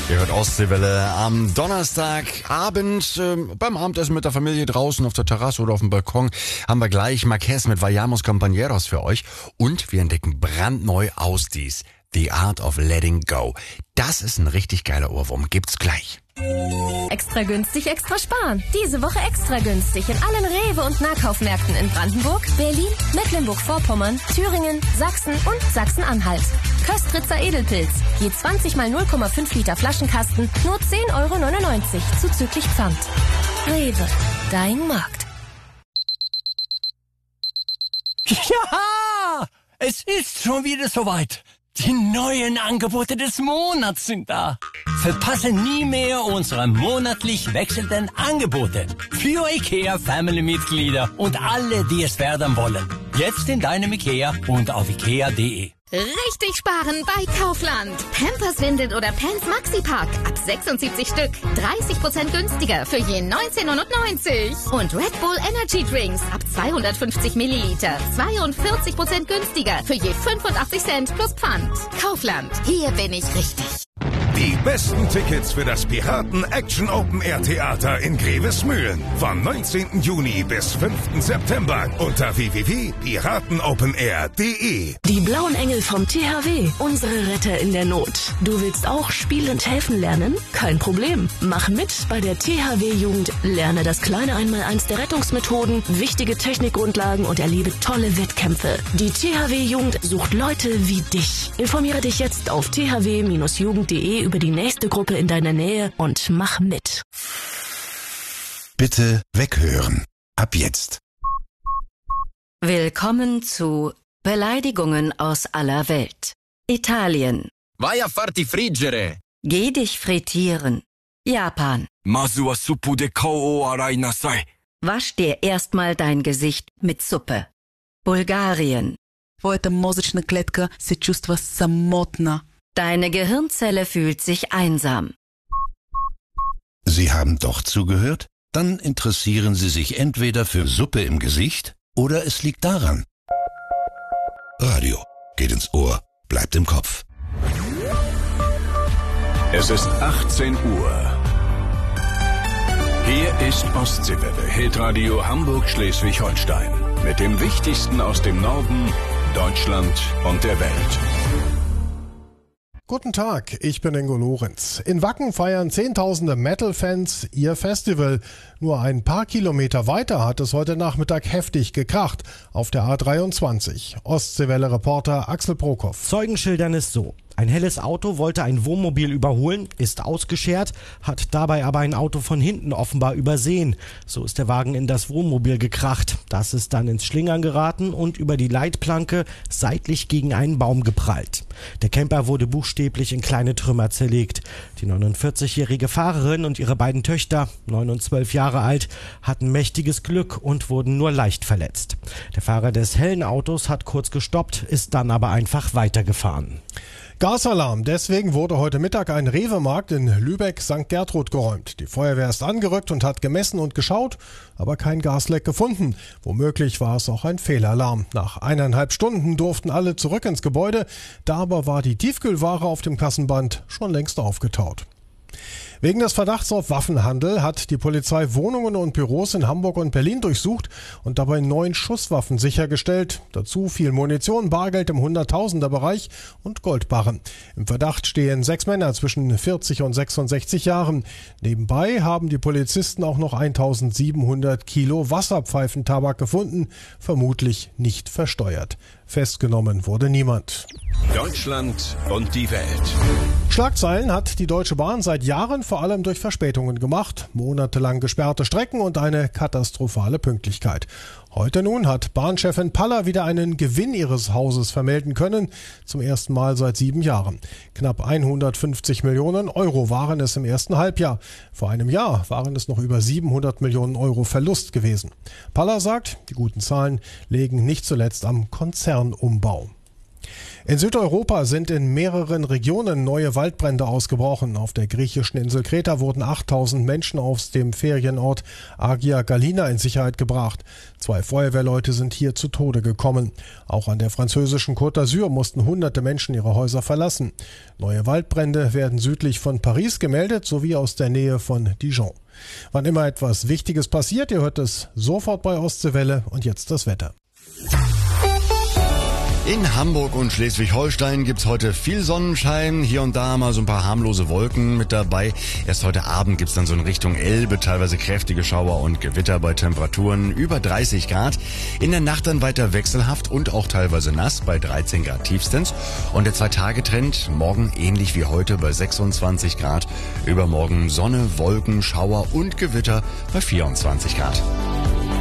Ihr hört Ostseewelle am Donnerstagabend beim Abendessen mit der Familie draußen auf der Terrasse oder auf dem Balkon haben wir gleich Marquez mit Vayamos Compañeros für euch und wir entdecken brandneu Ausdies, The Art of Letting Go. Das ist ein richtig geiler Ohrwurm, gibt's gleich. Extra günstig, extra sparen. Diese Woche extra günstig in allen Rewe- und Nahkaufmärkten in Brandenburg, Berlin, Mecklenburg-Vorpommern, Thüringen, Sachsen und Sachsen-Anhalt. Köstritzer Edelpilz. Je 20 mal 0,5 Liter Flaschenkasten, nur 10,99 € zuzüglich Pfand. Rewe, dein Markt. Ja, es ist schon wieder soweit. Die neuen Angebote des Monats sind da. Verpasse nie mehr unsere monatlich wechselnden Angebote. Für IKEA Family-Mitglieder und alle, die es werden wollen. Jetzt in deinem IKEA und auf ikea.de. Richtig sparen bei Kaufland. Pampers Windeln oder Pants Maxi-Pack ab 76 Stück. 30% günstiger für je 19,99 €. Und Red Bull Energy Drinks ab 250 Milliliter. 42% günstiger für je 85 Cent plus Pfand. Kaufland. Hier bin ich richtig. Die besten Tickets für das Piraten Action Open Air Theater in Grevesmühlen. Vom 19. Juni bis 5. September unter www.piratenopenair.de. Die blauen Engel vom THW, unsere Retter in der Not. Du willst auch spielend helfen lernen? Kein Problem. Mach mit bei der THW-Jugend. Lerne das kleine Einmaleins der Rettungsmethoden, wichtige Technikgrundlagen und erlebe tolle Wettkämpfe. Die THW-Jugend sucht Leute wie dich. Informiere dich jetzt auf thw-jugend.de über die nächste Gruppe in deiner Nähe und mach mit. Bitte weghören. Ab jetzt. Willkommen zu Beleidigungen aus aller Welt. Italien. Vai a farti friggere. Geh dich frittieren. Japan. Masu wa suppu de kao o arai nasai. Wasch dir erstmal dein Gesicht mit Suppe. Bulgarien. Твоята мозъчна клетка се чувства самотна. Deine Gehirnzelle fühlt sich einsam. Sie haben doch zugehört? Dann interessieren Sie sich entweder für Suppe im Gesicht oder es liegt daran. Radio geht ins Ohr, bleibt im Kopf. Es ist 18 Uhr. Hier ist Ostseewelle, Hitradio Hamburg-Schleswig-Holstein. Mit dem Wichtigsten aus dem Norden, Deutschland und der Welt. Guten Tag, ich bin Ingo Lorenz. In Wacken feiern Zehntausende Metal-Fans ihr Festival. Nur ein paar Kilometer weiter hat es heute Nachmittag heftig gekracht auf der A23. Ostseewelle-Reporter Axel Prokop. Zeugen schildern es so. Ein helles Auto wollte ein Wohnmobil überholen, ist ausgeschert, hat dabei aber ein Auto von hinten offenbar übersehen. So ist der Wagen in das Wohnmobil gekracht. Das ist dann ins Schlingern geraten und über die Leitplanke seitlich gegen einen Baum geprallt. Der Camper wurde buchstäblich in kleine Trümmer zerlegt. Die 49-jährige Fahrerin und ihre beiden Töchter, 9 und 12 Jahre alt, hatten mächtiges Glück und wurden nur leicht verletzt. Der Fahrer des hellen Autos hat kurz gestoppt, ist dann aber einfach weitergefahren. Gasalarm. Deswegen wurde heute Mittag ein Rewe-Markt in Lübeck-St. Gertrud geräumt. Die Feuerwehr ist angerückt und hat gemessen und geschaut, aber kein Gasleck gefunden. Womöglich war es auch ein Fehlalarm. Nach 1,5 Stunden durften alle zurück ins Gebäude. Da aber war die Tiefkühlware auf dem Kassenband schon längst aufgetaut. Wegen des Verdachts auf Waffenhandel hat die Polizei Wohnungen und Büros in Hamburg und Berlin durchsucht und dabei 9 Schusswaffen sichergestellt. Dazu viel Munition, Bargeld im Hunderttausender-Bereich und Goldbarren. Im Verdacht stehen 6 Männer zwischen 40 und 66 Jahren. Nebenbei haben die Polizisten auch noch 1700 Kilo Wasserpfeifentabak gefunden, vermutlich nicht versteuert. Festgenommen wurde niemand. Deutschland und die Welt. Schlagzeilen hat die Deutsche Bahn seit Jahren vor allem durch Verspätungen gemacht, monatelang gesperrte Strecken und eine katastrophale Pünktlichkeit. Heute nun hat Bahnchefin Paller wieder einen Gewinn ihres Hauses vermelden können, zum ersten Mal seit 7 Jahren. Knapp 150 Millionen Euro waren es im ersten Halbjahr. Vor einem Jahr waren es noch über 700 Millionen Euro Verlust gewesen. Paller sagt, die guten Zahlen liegen nicht zuletzt am Konzernumbau. In Südeuropa sind in mehreren Regionen neue Waldbrände ausgebrochen. Auf der griechischen Insel Kreta wurden 8000 Menschen aus dem Ferienort Agia Galina in Sicherheit gebracht. 2 Feuerwehrleute sind hier zu Tode gekommen. Auch an der französischen Côte d'Azur mussten hunderte Menschen ihre Häuser verlassen. Neue Waldbrände werden südlich von Paris gemeldet, sowie aus der Nähe von Dijon. Wann immer etwas Wichtiges passiert, ihr hört es sofort bei Ostseewelle. Und jetzt das Wetter. In Hamburg und Schleswig-Holstein gibt's heute viel Sonnenschein, hier und da mal so ein paar harmlose Wolken mit dabei. Erst heute Abend gibt's dann so in Richtung Elbe teilweise kräftige Schauer und Gewitter bei Temperaturen über 30 Grad. In der Nacht dann weiter wechselhaft und auch teilweise nass bei 13 Grad tiefstens. Und der 2-Tage-Trend morgen ähnlich wie heute bei 26 Grad. Übermorgen Sonne, Wolken, Schauer und Gewitter bei 24 Grad.